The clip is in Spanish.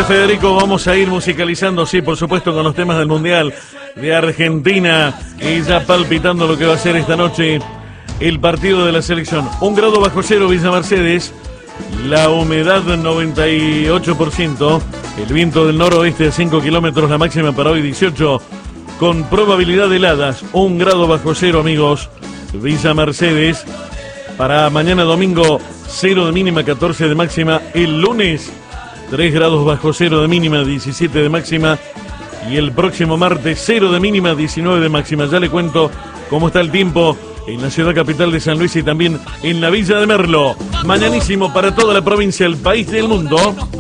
dice Federico, vamos a ir musicalizando, sí, por supuesto, con los temas del Mundial de Argentina y ya palpitando lo que va a ser esta noche el partido de la selección. 1 grado bajo cero, Villa Mercedes, la humedad 98%, el viento del noroeste a 5 kilómetros, la máxima para hoy 18, con probabilidad de heladas. 1 grado bajo cero, amigos, Villa Mercedes. Para mañana domingo, 0 de mínima, 14 de máxima. El lunes, 3 grados bajo cero de mínima, 17 de máxima. Y el próximo martes, 0 de mínima, 19 de máxima. Ya le cuento cómo está el tiempo en la ciudad capital de San Luis y también en la Villa de Merlo. Mañanísimo para toda la provincia, el país y el mundo.